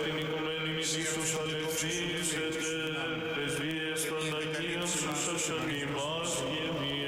την οικουμένη Ιησούς αλευθύνσετε, πρεσβείες των Αγίων σου σώσον ημάς και εμείς.